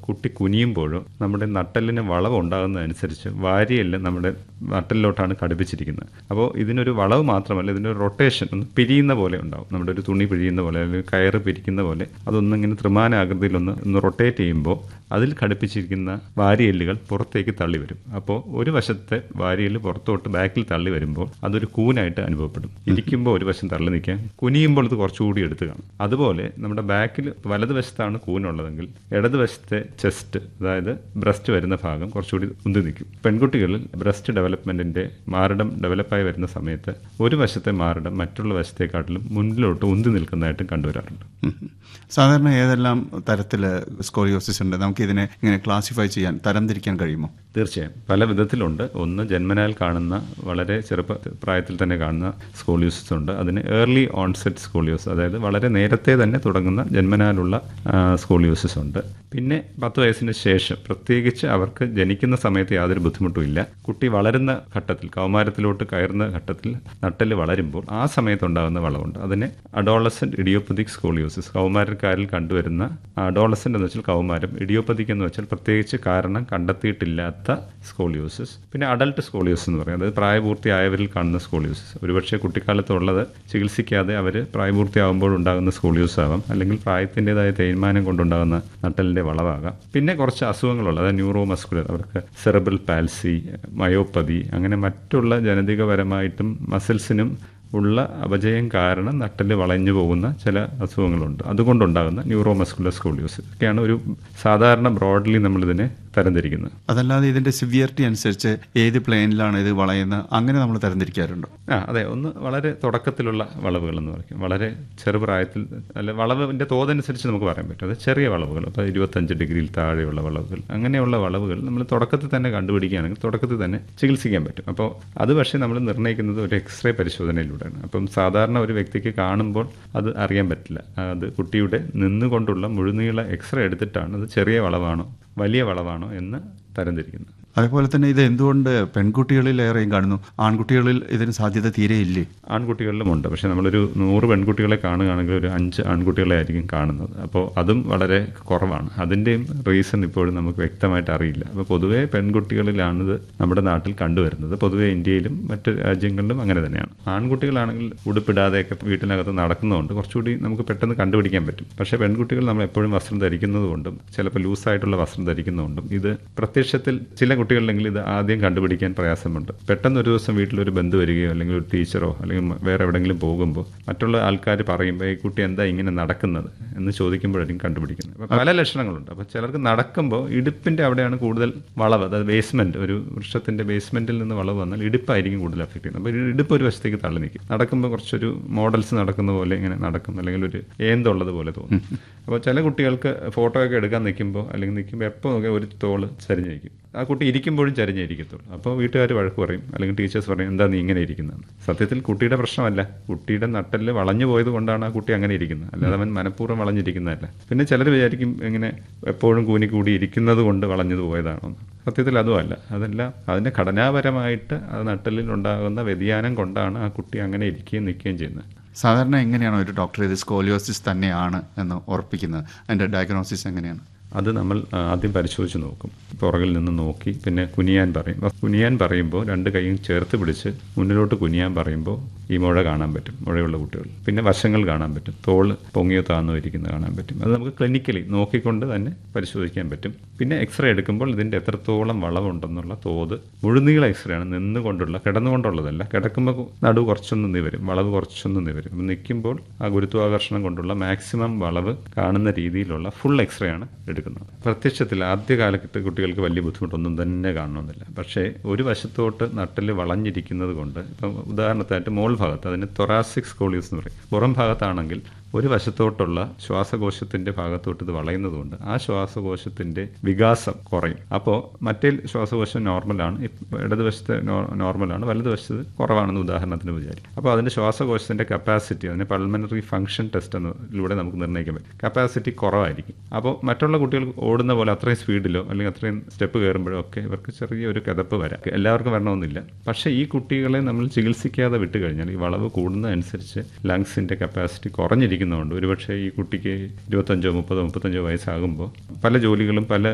കുട്ടി കുനിയുമ്പോഴോ നമ്മുടെ നട്ടെല്ലിന് വളവ് ഉണ്ടാകുന്നതനുസരിച്ച് വാരിയെല്ല് നമ്മുടെ നട്ടെല്ലിലോട്ടാണ് ഘടിപ്പിച്ചിരിക്കുന്നത്. അപ്പോൾ ഇതിനൊരു വളവ് മാത്രമല്ല, ഇതിനൊരു റൊട്ടേഷൻ, ഒന്ന് പിരിയുന്ന പോലെ ഉണ്ടാവും. നമ്മുടെ ഒരു തുണി പിരിയുന്ന പോലെ അല്ലെങ്കിൽ കയറ് പിരിക്കുന്ന പോലെ അതൊന്നിങ്ങനെ ത്രിമാന ആകൃതിയിലൊന്ന് റൊട്ടേറ്റ് ചെയ്യുമ്പോൾ അതിൽ ഘടിപ്പിച്ചിരിക്കുന്ന വാരിയെല്ലുകൾ പുറത്തേക്ക് തള്ളി വരും. അപ്പോൾ ഒരു വശത്തെ വാരിയെല്ല് പുറത്തോട്ട് ബാക്കിൽ തള്ളി വരുമ്പോൾ അതൊരു കൂനായിട്ട് അനുഭവപ്പെടും. ഇരിക്കുമ്പോൾ ഒരു വശം തള്ളി നിൽക്കാം, കുനിയുമ്പോൾ ഇത് കുറച്ചുകൂടി എടുത്ത് കാണും. അതുപോലെ നമ്മുടെ ബാക്കിൽ വലതുവശത്താണ് കൂനുള്ളതെങ്കിൽ ഇടതുവശത്തെ ചെസ്റ്റ്, അതായത് ബ്രസ്റ്റ് വരുന്ന ഭാഗം കുറച്ചുകൂടി ഉന്തി നിൽക്കും. പെൺകുട്ടികളിൽ ബ്രസ്റ്റ് ഡെവലപ്മെന്റിന്റെ മാറിടം ഡെവലപ്പായി വരുന്ന സമയത്ത് ഒരു വശത്തെ മാറിടം മറ്റുള്ള വശത്തെക്കാട്ടിലും മുന്നിലോട്ട് ഉന്തി നിൽക്കുന്നതായിട്ട് കണ്ടുവരാറുണ്ട്. സാധാരണ ഏതെല്ലാം തരത്തിൽ സ്കോളിയോസിസ് ഉണ്ട്? നമുക്ക് ഇതിനെ ഇങ്ങനെ ക്ലാസിഫൈ ചെയ്യാൻ, തരംതിരിക്കാൻ കഴിയുമോ? തീർച്ചയായും പല വിധത്തിലുണ്ട്. ഒന്ന് ജന്മനാൽ കാണുന്ന, വളരെ പ്രായത്തിൽ തന്നെ കാണുന്ന സ്കോളിയോസിസ് ഉണ്ട്. അതിന് ഏർലി ഓൺസെറ്റ് സ്കോളിയോസിസ്, അതായത് വളരെ നേരത്തെ തന്നെ തുടങ്ങുന്ന ജന്മനാലുള്ള സ്കോളിയോസിസ് ഉണ്ട്. പിന്നെ 10 വയസ്സിന് ശേഷം, പ്രത്യേകിച്ച് അവർക്ക് ജനിക്കുന്ന സമയത്ത് യാതൊരു ബുദ്ധിമുട്ടും ഇല്ല, കുട്ടി വളരുന്ന ഘട്ടത്തിൽ, കൗമാരത്തിലോട്ട് കയറുന്ന ഘട്ടത്തിൽ നട്ടെല്ല് വളരുമ്പോൾ ആ സമയത്തുണ്ടാകുന്ന വളവുണ്ട്. അതിന് അഡോളസെന്റ് ഇഡിയോപ്പതിക് സ്കോളിയോസിസ്, കൗമാരക്കാരിൽ കണ്ടുവരുന്ന, അഡോളസെന്റ് എന്ന് വെച്ചാൽ കൗമാരം, ഇഡിയോപ്പതിക് എന്ന് വെച്ചാൽ പ്രത്യേകിച്ച് കാരണം കണ്ടെത്തിയിട്ടില്ലാത്ത സ്കോളിയോസിസ്. പിന്നെ അഡൾട്ട് സ്കോളിയോസിസ് എന്ന് പറയും, അതായത് പ്രായപൂർത്തിയായവരിൽ കാണുന്ന സ്കോളിയോസിസ്. ഒരുപക്ഷെ കുട്ടിക്കാലത്തുള്ളത് ചികിത്സിക്കാതെ അവർ പ്രായപൂർത്തിയാകുമ്പോൾ ഉണ്ടാകുന്ന സ്കോളിയോസിസ് ആവാം, അല്ലെങ്കിൽ പ്രായത്തിൻ്റെതായ തേയ്മാനം കൊണ്ടുണ്ടാകുന്ന നട്ടലിൻ്റെ വളവാകാം. പിന്നെ കുറച്ച് അസുഖങ്ങളുള്ള, അതായത് ന്യൂറോ മസ്കുലർ, അവർക്ക് സെറിബ്രൽ പാൽസി, മയോപ്പതി, അങ്ങനെ മറ്റുള്ള ജനിതകപരമായിട്ടും മസിൽസിനും ഉള്ള അപജയം കാരണം നട്ടല് വളഞ്ഞു പോകുന്ന ചില അസുഖങ്ങളുണ്ട്. അതുകൊണ്ടുണ്ടാകുന്ന ന്യൂറോ മസ്കുലർ സ്കോളിയോസിസ് ഒക്കെയാണ് ഒരു സാധാരണ ബ്രോഡ്ലി നമ്മളിതിനെ തരംതിരിക്കുന്നത്. അതല്ലാതെ ഇതിന്റെ സിവിയറിറ്റി അനുസരിച്ച് ഏത് പ്ലെയിനിലാണ് ഇത് വളയുന്നത്, അങ്ങനെ നമ്മൾ തരംതിരിക്കാറുണ്ടോ? അതെ, ഒന്ന് വളരെ തുടക്കത്തിലുള്ള വളവുകൾ എന്ന് പറയും, വളരെ ചെറുപ്രായത്തിൽ, അല്ല വളവിൻ്റെ തോതനുസരിച്ച് നമുക്ക് പറയാൻ പറ്റും. അത് ചെറിയ വളവുകൾ, അപ്പോൾ 25 ഡിഗ്രിയിൽ താഴെയുള്ള വളവുകൾ, അങ്ങനെയുള്ള വളവുകൾ നമ്മൾ തുടക്കത്തിൽ തന്നെ കണ്ടുപിടിക്കുകയാണെങ്കിൽ തുടക്കത്തിൽ തന്നെ ചികിത്സിക്കാൻ പറ്റും. അപ്പോൾ അത് പക്ഷേ നമ്മൾ നിർണ്ണയിക്കുന്നത് ഒരു എക്സ്റേ പരിശോധനയിലൂടെയാണ്. അപ്പം സാധാരണ ഒരു വ്യക്തിക്ക് കാണുമ്പോൾ അത് അറിയാൻ പറ്റില്ല. അത് കുട്ടിയുടെ നിന്നുകൊണ്ടുള്ള മുഴുനീള എക്സ്റേ എടുത്തിട്ടാണ് അത് ചെറിയ വളവാണോ വലിയ വളവാണോ എന്ന് തരംതിരിക്കുന്നത്. അതേപോലെ തന്നെ ഇത് എന്തുകൊണ്ട് പെൺകുട്ടികളിൽ ഏറെയും കാണുന്നു, ആൺകുട്ടികളിൽ ഇതിന് സാധ്യത തീരെയില്ലേ? ആൺകുട്ടികളിലും ഉണ്ട്, പക്ഷേ നമ്മളൊരു 100 പെൺകുട്ടികളെ കാണുകയാണെങ്കിൽ ഒരു 5 ആൺകുട്ടികളെ ആയിരിക്കും കാണുന്നത്. അപ്പോൾ അതും വളരെ കുറവാണ്. അതിൻ്റെയും റീസൺ ഇപ്പോഴും നമുക്ക് വ്യക്തമായിട്ട് അറിയില്ല. അപ്പോൾ പൊതുവേ പെൺകുട്ടികളിലാണിത് നമ്മുടെ നാട്ടിൽ കണ്ടുവരുന്നത്. പൊതുവേ ഇന്ത്യയിലും മറ്റ് രാജ്യങ്ങളിലും അങ്ങനെ തന്നെയാണ്. ആൺകുട്ടികളാണെങ്കിൽ ഉടുപ്പിടാതെയൊക്കെ വീട്ടിനകത്ത് നടക്കുന്നതുകൊണ്ട് കുറച്ചുകൂടി നമുക്ക് പെട്ടെന്ന് കണ്ടുപിടിക്കാൻ പറ്റും. പക്ഷേ പെൺകുട്ടികൾ നമ്മൾ എപ്പോഴും വസ്ത്രം ധരിക്കുന്നതുകൊണ്ടും ചിലപ്പോൾ ലൂസായിട്ടുള്ള വസ്ത്രം ധരിക്കുന്നതുകൊണ്ടും ഇത് പ്രത്യക്ഷത്തിൽ ചില കുട്ടികളിലെങ്കിൽ ഇത് ആദ്യം കണ്ടുപിടിക്കാൻ പ്രയാസമുണ്ട്. പെട്ടെന്ന് ഒരു ദിവസം വീട്ടിലൊരു ബന്ധു വരികയോ അല്ലെങ്കിൽ ഒരു ടീച്ചറോ അല്ലെങ്കിൽ വേറെ എവിടെയെങ്കിലും പോകുമ്പോൾ മറ്റുള്ള ആൾക്കാർ പറയുമ്പോൾ ഈ കുട്ടി എന്താ ഇങ്ങനെ നടക്കുന്നത് എന്ന് ചോദിക്കുമ്പോഴായിരിക്കും കണ്ടുപിടിക്കുന്നത്. അപ്പോൾ പല ലക്ഷണങ്ങളുണ്ട്. അപ്പോൾ ചിലർക്ക് നടക്കുമ്പോൾ ഇടുപ്പിൻ്റെ അവിടെയാണ് കൂടുതൽ വളവ്, അതായത് ബേസ്മെൻറ്റ്, ഒരു വൃക്ഷത്തിൻ്റെ ബേസ്മെൻറ്റിൽ നിന്ന് വളവ് വന്നാൽ ഇടുപ്പായിരിക്കും കൂടുതൽ അഫക്റ്റ് ചെയ്യുന്നത്. അപ്പോൾ ഇടുപ്പ് ഒരു വശത്തേക്ക് തള്ളി നിൽക്കും. നടക്കുമ്പോൾ കുറച്ചൊരു മോഡൽസ് നടക്കുന്ന പോലെ ഇങ്ങനെ നടക്കും, അല്ലെങ്കിൽ ഒരു ഏന്തുള്ളത് പോലെ തോന്നും. അപ്പോൾ ചില കുട്ടികൾക്ക് ഫോട്ടോ ഒക്കെ എടുക്കാൻ നിൽക്കുമ്പോൾ എപ്പോൾ നോക്കിയാൽ ഒരു തോള് ചരിഞ്ഞിരിക്കും. ആ കുട്ടി ഇരിക്കുമ്പോഴും ചരിഞ്ഞിരിക്കത്തുള്ളൂ. അപ്പോൾ വീട്ടുകാർ വഴക്ക് പറയും, അല്ലെങ്കിൽ ടീച്ചേഴ്സ് പറയും, എന്താ നീ ഇങ്ങനെ ഇരിക്കുന്നത്. സത്യത്തിൽ കുട്ടിയുടെ പ്രശ്നമല്ല, കുട്ടിയുടെ നട്ടെല്ല് വളഞ്ഞു പോയത് കൊണ്ടാണ് ആ കുട്ടി അങ്ങനെ ഇരിക്കുന്നത്, അല്ലാതെ അവൻ മനഃപൂർവ്വം വളഞ്ഞിരിക്കുന്നതല്ല. പിന്നെ ചിലർ വിചാരിക്കും ഇങ്ങനെ എപ്പോഴും കൂടി ഇരിക്കുന്നത് കൊണ്ട് വളഞ്ഞത് പോയതാണോ. സത്യത്തിൽ അതുമല്ല. അതെല്ലാം അതിൻ്റെ ഘടനാപരമായിട്ട് ആ നട്ടെല്ലിൽ ഉണ്ടാകുന്ന വ്യതിയാനം കൊണ്ടാണ് ആ കുട്ടി അങ്ങനെ ഇരിക്കുകയും നിൽക്കുകയും ചെയ്യുന്നത്. സാധാരണ എങ്ങനെയാണ് ഒരു ഡോക്ടർ ഇത് സ്കോളിയോസിസ് തന്നെയാണ് എന്ന് ഉറപ്പിക്കുന്നത്? അതിൻ്റെ ഡയഗ്നോസിസ് എങ്ങനെയാണ്? അത് നമ്മൾ ആദ്യം പരിശോധിച്ച് നോക്കും. പുറകിൽ നിന്ന് നോക്കി പിന്നെ കുനിയാൻ പറയും. കുനിയാൻ പറയുമ്പോൾ 2 കൈയും ചേർത്ത് പിടിച്ച് മുന്നിലോട്ട് കുനിയാൻ പറയുമ്പോൾ ഈ മുഴ കാണാൻ പറ്റും, മുഴയുള്ള കുട്ടികൾ. പിന്നെ വശങ്ങൾ കാണാൻ പറ്റും, തോള് പൊങ്ങിയോ താന്നോ ഇരിക്കുന്നത് കാണാൻ പറ്റും. അത് നമുക്ക് ക്ലിനിക്കലി നോക്കിക്കൊണ്ട് തന്നെ പരിശോധിക്കാൻ പറ്റും. പിന്നെ എക്സ്റേ എടുക്കുമ്പോൾ ഇതിൻ്റെ എത്രത്തോളം വളവുണ്ടെന്നുള്ള തോത്, മുഴുനീള എക്സ്റേ ആണ്, നിന്നുകൊണ്ടുള്ള, കിടന്നുകൊണ്ടുള്ളതല്ല. കിടക്കുമ്പോൾ നടുവ് കുറച്ചൊന്ന് നിവരും, വളവ് കുറച്ചൊന്ന് നിവരും. അപ്പം നിൽക്കുമ്പോൾ ആ ഗുരുത്വാകർഷണം കൊണ്ടുള്ള മാക്സിമം വളവ് കാണുന്ന രീതിയിലുള്ള ഫുൾ എക്സ്റേ ആണ് എടുക്കുന്നത്. പ്രത്യക്ഷത്തിൽ ആദ്യ കാലഘട്ട കുട്ടികൾക്ക് വലിയ ബുദ്ധിമുട്ടൊന്നും തന്നെ കാണണമെന്നില്ല. പക്ഷേ ഒരു വശത്തോട്ട് നട്ടെല്ല് വളഞ്ഞിരിക്കുന്നത് കൊണ്ട്, ഇപ്പം ഉദാഹരണത്തായിട്ട് മോൾ ഭാഗത്ത്, അതിന് തൊറാസിക് സ്കോളിയോസിസ് എന്ന് പറയും, പുറം ഭാഗത്താണെങ്കിൽ ഒരു വശത്തോട്ടുള്ള ശ്വാസകോശത്തിന്റെ ഭാഗത്തോട്ട് ഇത് വളയുന്നതുകൊണ്ട് ആ ശ്വാസകോശത്തിന്റെ വികാസം കുറയും. അപ്പോൾ മറ്റേ ശ്വാസകോശം നോർമലാണ്, ഇടതുവശത്ത് നോർമലാണ്, വലതുവശത്ത് കുറവാണെന്ന് ഉദാഹരണത്തിന് വിചാരിക്കും. അപ്പോൾ അതിന്റെ ശ്വാസകോശത്തിന്റെ കപ്പാസിറ്റി, അതിന് പൾമനറി ഫംഗ്ഷൻ ടെസ്റ്റ് എന്നതിലൂടെ നമുക്ക് നിർണ്ണയിക്കാൻ പറ്റും. കപ്പാസിറ്റി കുറവായിരിക്കും. അപ്പോൾ മറ്റുള്ള കുട്ടികൾ ഓടുന്ന പോലെ അത്രയും സ്പീഡിലോ അല്ലെങ്കിൽ അത്രയും സ്റ്റെപ്പ് കയറുമ്പോഴോ ഒക്കെ ഇവർക്ക് ചെറിയൊരു കിതപ്പ് വരാം. എല്ലാവർക്കും വരണമെന്നില്ല. പക്ഷേ ഈ കുട്ടികളെ നമ്മൾ ചികിത്സിക്കാതെ വിട്ട് കഴിഞ്ഞാൽ ഈ വളവ് കൂടുന്നതനുസരിച്ച് ലങ്സിന്റെ കപ്പാസിറ്റി കുറഞ്ഞിരിക്കുന്നതുകൊണ്ട് ഒരുപക്ഷെ ഈ കുട്ടിക്ക് 25, 30, 35 വയസ്സാകുമ്പോൾ പല ജോലികളും പല